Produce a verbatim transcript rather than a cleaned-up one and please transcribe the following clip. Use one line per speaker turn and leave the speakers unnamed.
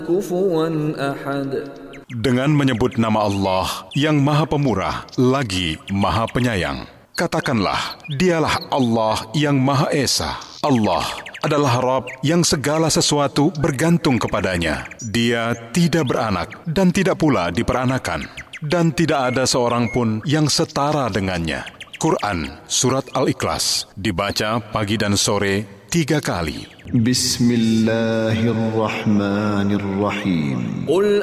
kufuwan ahad.
Dengan menyebut nama Allah yang Maha Pemurah lagi Maha Penyayang. Katakanlah, dialah Allah yang Maha Esa. Allah adalah Rabb yang segala sesuatu bergantung kepadanya. Dia tidak beranak dan tidak pula diperanakan. Dan tidak ada seorang pun yang setara dengannya. Quran Surat Al-Ikhlas dibaca pagi dan sore tiga kali.
Bismillahirrahmanirrahim.
Qul